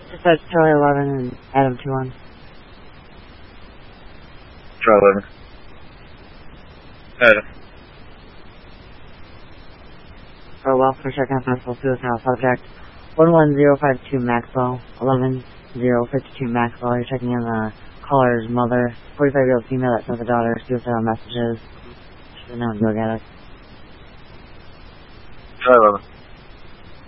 Dispatch Charlie 11 and Adam 21. Charlie 11. Adam. For welfare check on possible suicidal subject 11052 Maxwell, 11052 Maxwell. You're checking in the caller's mother, 45-year-old female that sent the daughter suicidal messages. She's a known drug addict. Charlie 11.